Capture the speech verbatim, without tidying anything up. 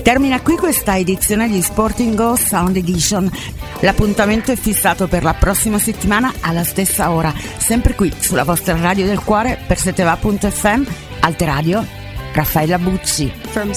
Termina qui questa edizione di Sporting Go Sound Edition. L'appuntamento è fissato per la prossima settimana alla stessa ora, sempre qui sulla vostra radio del cuore per seteva punto effe emme. Alte Radio, Raffaella Bucci.